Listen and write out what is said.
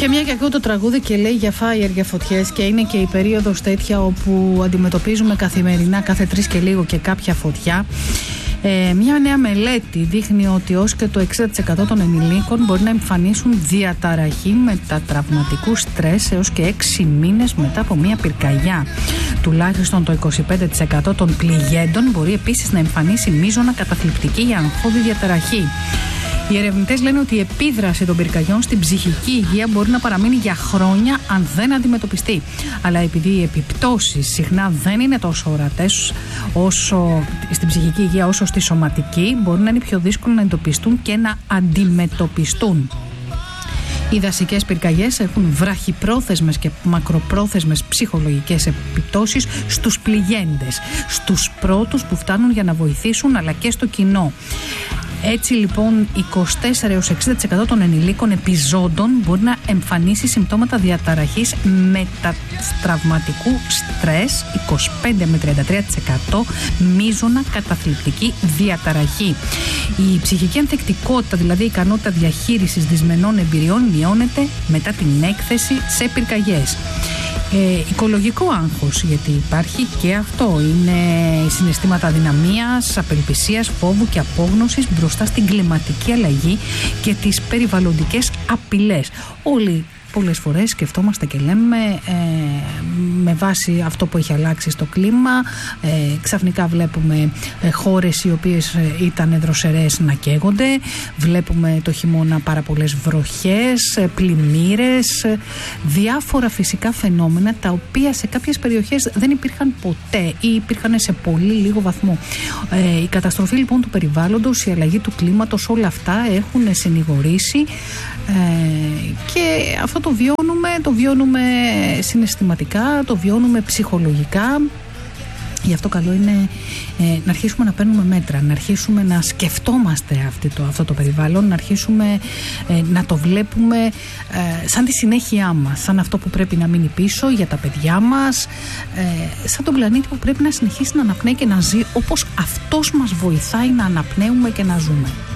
Και μια και ακούω το τραγούδι και λέει για fire, για φωτιές, και είναι και η περίοδος τέτοια όπου αντιμετωπίζουμε καθημερινά, κάθε 3 και λίγο, και κάποια φωτιά. Μια νέα μελέτη δείχνει ότι ως και το 60% των ενηλίκων μπορεί να εμφανίσουν διαταραχή μετατραυματικού στρες έως και 6 μήνες μετά από μια πυρκαγιά. Τουλάχιστον το 25% των πληγέντων μπορεί επίσης να εμφανίσει μείζωνα καταθλιπτική ή αγχώδη διαταραχή. Οι ερευνητές λένε ότι η επίδραση των πυρκαγιών στην ψυχική υγεία μπορεί να παραμείνει για χρόνια αν δεν αντιμετωπιστεί. Αλλά επειδή οι επιπτώσεις συχνά δεν είναι τόσο ορατές όσο στην ψυχική υγεία όσο στη σωματική, μπορεί να είναι πιο δύσκολο να εντοπιστούν και να αντιμετωπιστούν. Οι δασικές πυρκαγιές έχουν βραχυπρόθεσμες και μακροπρόθεσμες ψυχολογικές επιπτώσεις στους πληγέντες, στους πρώτους που φτάνουν για να βοηθήσουν, αλλά και στο κοινό. Έτσι λοιπόν 24 έως 60% των ενηλίκων επιζώντων μπορεί να εμφανίσει συμπτώματα διαταραχής μετατραυματικού στρες, 25 με 33% μείζωνα καταθλιπτική διαταραχή. Η ψυχική ανθεκτικότητα, δηλαδή η ικανότητα διαχείρισης δυσμενών εμπειριών, μειώνεται μετά την έκθεση σε πυρκαγιές. Οικολογικό άγχος, γιατί υπάρχει και αυτό, είναι συναισθήματα αδυναμίας, απελπισίας, φόβου και απόγνωσης μπροστά στην κλιματική αλλαγή και τις περιβαλλοντικές απειλές. Όλοι πολλές φορές σκεφτόμαστε και λέμε με βάση αυτό που έχει αλλάξει στο κλίμα, ξαφνικά βλέπουμε χώρες οι οποίες ήταν δροσερές να καίγονται, βλέπουμε το χειμώνα πάρα πολλές βροχές, πλημμύρες, διάφορα φυσικά φαινόμενα τα οποία σε κάποιες περιοχές δεν υπήρχαν ποτέ ή υπήρχαν σε πολύ λίγο βαθμό. Η καταστροφή λοιπόν του περιβάλλοντος, η αλλαγή του κλίματος, όλα αυτά έχουν συνηγορήσει και αυτό το βιώνουμε συναισθηματικά, το βιώνουμε ψυχολογικά. Γι' αυτό καλό είναι να αρχίσουμε να παίρνουμε μέτρα, να αρχίσουμε να σκεφτόμαστε αυτό το περιβάλλον, να αρχίσουμε να το βλέπουμε σαν τη συνέχεια μας, σαν αυτό που πρέπει να μείνει πίσω για τα παιδιά μας, σαν τον πλανήτη που πρέπει να συνεχίσει να αναπνέει και να ζει όπως αυτός μας βοηθάει να αναπνέουμε και να ζούμε.